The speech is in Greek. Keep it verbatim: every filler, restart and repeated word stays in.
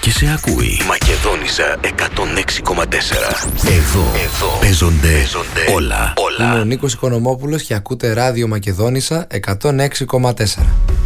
και σε ακούει. Μακεδόνισσα εκατόν έξι κόμμα τέσσερα. Εδώ, Εδώ. Παίζονται, παίζονται όλα. όλα. Είμαι ο Νίκος Οικονομόπουλος και ακούτε ράδιο Μακεδόνισσα εκατόν έξι κόμμα τέσσερα.